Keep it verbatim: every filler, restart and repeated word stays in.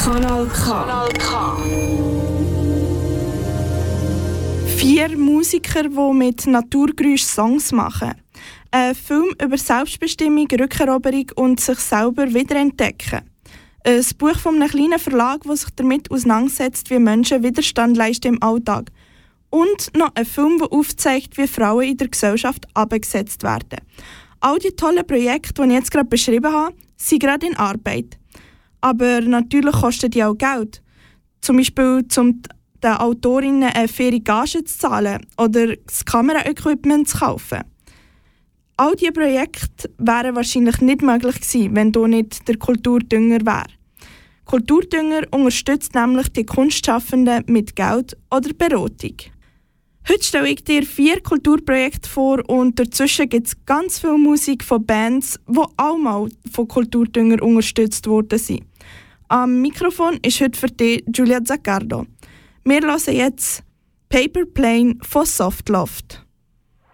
Kanal K. Kanal K. Vier Musiker, die mit Naturgeräusch Songs machen. Ein Film über Selbstbestimmung, Rückeroberung und sich selber wiederentdecken. Ein Buch von einem kleinen Verlag, das sich damit auseinandersetzt, wie Menschen Widerstand leisten im Alltag. Und noch ein Film, der aufzeigt, wie Frauen in der Gesellschaft abgesetzt werden. All die tollen Projekte, die ich jetzt gerade beschrieben habe, sind gerade in Arbeit. Aber natürlich kosten die auch Geld. Zum Beispiel, um den Autorinnen eine faire Gage zu zahlen oder das Kameraequipment zu kaufen. All diese Projekte wären wahrscheinlich nicht möglich gewesen, wenn hier nicht der Kulturdünger wäre. Kulturdünger unterstützt nämlich die Kunstschaffenden mit Geld oder Beratung. Heute stelle ich dir vier Kulturprojekte vor und dazwischen gibt es ganz viel Musik von Bands, die auch mal von Kulturdünger unterstützt worden sind. Am Mikrofon ist heute für dich Giulia Zaccardo. Wir hören jetzt Paper Plane von Softloft.